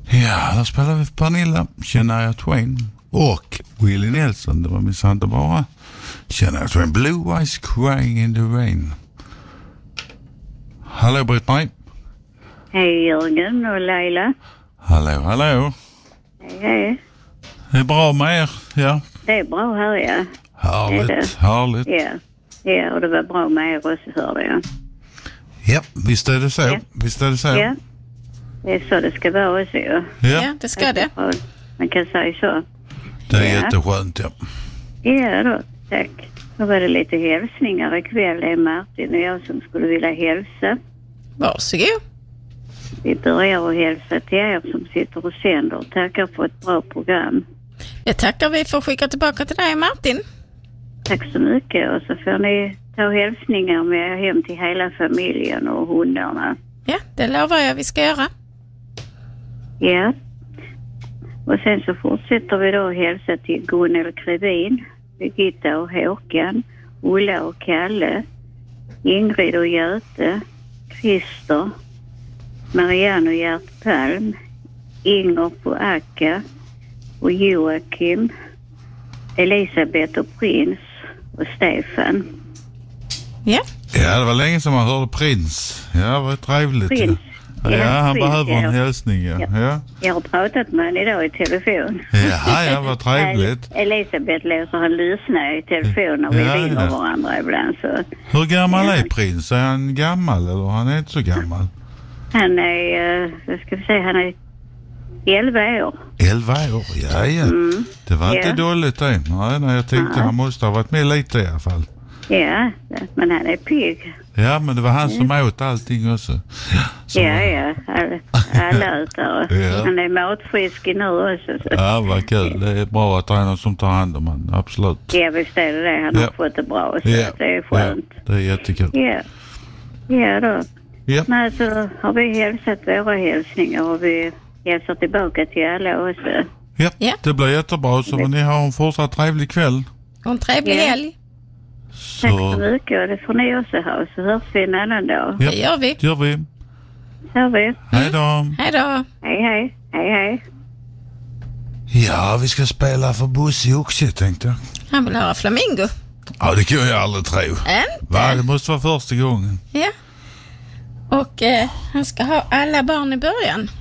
Ja, där spelar vi för Pernilla, Shania Twain och Willie Nelson. Det var min sant bara. Shania Twain, Blue Eyes Crying in the Rain. Hallå Britt-Marie. Hej Jörgen och Laila. Hallå. Hej. Det är bra med er, ja. Det är bra här, ja. Härligt. Ja, och det var bra med er också, hörde jag. Ja, visst är det så. Ja. Ja. Det är så det ska vara också, ja. Ja, det ska det. Man kan säga så. Det är jätteskönt, ja. Ja då, tack. Då var det lite hälsningar ikväll. Det är Martin och jag som skulle vilja hälsa. Varsågod. Vi börjar att hälsa till er som sitter och sänder och tackar för ett bra program. Det tackar vi för att skicka tillbaka till dig, Martin. Tack så mycket. Och så får ni ta hälsningar med hem till hela familjen och hundarna. Ja, det lovar jag vi ska göra. Ja. Och sen så fortsätter vi då att hälsa till Gunnel Krevin, Birgitta och Håkan, Ulla och Kalle, Ingrid och Göte, Christer, Marianne och Gert Palm, Inger på Akka och Joakim, Elisabeth och Prins och Stefan. Ja. Ja, det var länge som man hörde Prins. Ja, det var trevligt. Prins. Ja, han Prins, behöver en hälsning, ja. Jag har pratat med honom idag i telefon. Ja, vad trevligt. Elisabeth låter han lyssna i telefon när vi ringer varandra ibland. Så. Hur gammal är Prins? Är han gammal eller han är inte så gammal? Han är, han är 11 år. 11 år, ja. Det var inte dåligt det. Nej, jag tänkte han måste ha varit med lite i alla fall. Ja, men han är pigg. Ja, men det var han som åt allting också. Alla utar. Han är matfrisk nu också. Så. Ja, vad kul. Det är bra att det är någon som tar hand om han, absolut. Ja, visst är det. Han har fått det bra, så det är skönt. Ja, det är jättekul. Ja då. Ja. Men så har vi hälsat våra hälsningar och vi hälsar tillbaka till alla också. Ja, det blir jättebra. Så ni har en fortsatt trevlig kväll. Och en trevlig helg. Så. Tack så mycket, och det får ni också ha, så hörs vi en annan dag. Ja, det gör vi. Hej då. Hej då. Hej. Ja, vi ska spela för Bosse också, tänkte jag. Han vill höra Flamingo. Ja, det kan jag aldrig tro. Va? Det måste vara första gången. Ja. Och han ska ha Alla barn i början.